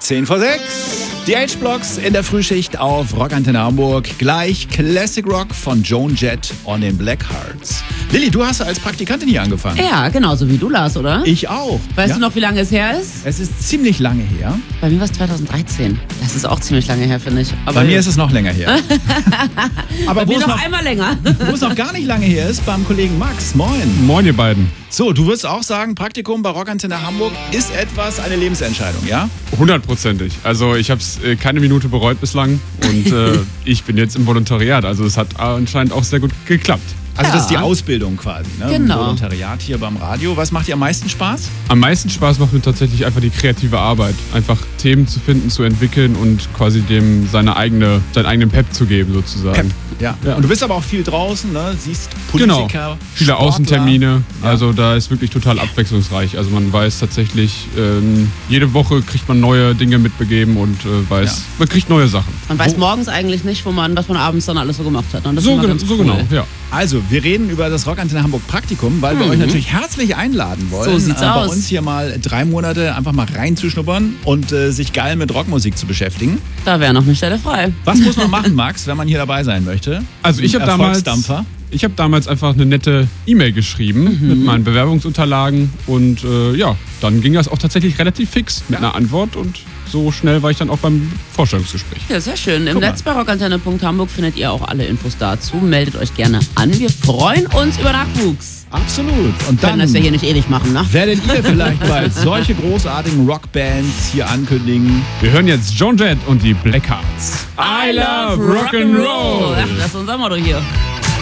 10 vor 6. Die H-Blocks in der Frühschicht auf Rockantenne Hamburg. Gleich Classic Rock von Joan Jett und den Blackhearts. Lilly, du hast als Praktikantin hier angefangen. Ja, genauso wie du, Lars, oder? Ich auch. Weißt du noch, wie lange es her ist? Es ist ziemlich lange her. Bei mir war es 2013. Das ist auch ziemlich lange her, finde ich. Aber Bei mir ist es noch länger her. Aber bei mir noch einmal länger. Wo es noch gar nicht lange her ist, beim Kollegen Max. Moin. Moin, ihr beiden. So, du würdest auch sagen, Praktikum bei Rockantenne Hamburg ist eine Lebensentscheidung, ja? 100%. Also ich habe es keine Minute bereut bislang und ich bin jetzt im Volontariat. Also es hat anscheinend auch sehr gut geklappt. Also Ja. das ist die Ausbildung quasi, ne? Genau. Volontariat hier beim Radio. Was macht dir am meisten Spaß? Am meisten Spaß macht mir tatsächlich einfach die kreative Arbeit. Einfach Themen zu finden, zu entwickeln und quasi dem seinen eigenen Pep zu geben sozusagen. Ja. Ja. Und du bist aber auch viel draußen, ne? Siehst Politiker, Genau. Viele Sportler. Außentermine. Ja. Also da ist wirklich total abwechslungsreich. Also man weiß tatsächlich, jede Woche kriegt man neue Dinge mitbegeben und man kriegt neue Sachen. Man weiß morgens eigentlich nicht, was man abends dann alles so gemacht hat. Und das ist So immer ganz cool. genau, ja. Also, wir reden über das Rockantenne Hamburg Praktikum, weil wir euch natürlich herzlich einladen wollen, So sieht's bei aus. uns hier mal 3 Monate einfach mal reinzuschnuppern und sich geil mit Rockmusik zu beschäftigen. Da wäre noch eine Stelle frei. Was muss man machen, Max, wenn man hier dabei sein möchte? Also ich habe Erfolgsdampfer. damals einfach eine nette E-Mail geschrieben mit meinen Bewerbungsunterlagen und dann ging das auch tatsächlich relativ fix mit einer Antwort und so schnell war ich dann auch beim Vorstellungsgespräch. Ja, sehr schön. Im Guck mal. Netz bei rockantenne.hamburg findet ihr auch alle Infos dazu. Meldet euch gerne an. Wir freuen uns über Nachwuchs. Absolut. Und Können dann das ja hier nicht ewig machen, ne? werdet ihr vielleicht bald solche großartigen Rockbands hier ankündigen. Wir hören jetzt Joan Jett und die Blackhearts. I love Rock'n'Roll. Ach, das ist unser Motto hier.